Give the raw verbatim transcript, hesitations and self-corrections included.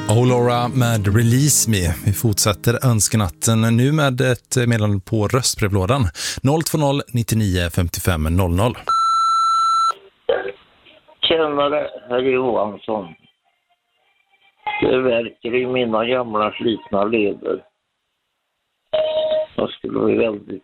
Oh Laura med Release Me. Vi fortsätter önskenatten nu med ett meddelande på röstbrevlådan. noll två noll nittionio femtiofem noll noll. Tjänare, herr Johansson. Det verkar i mina gamla slitna leder. Jag skulle bli väldigt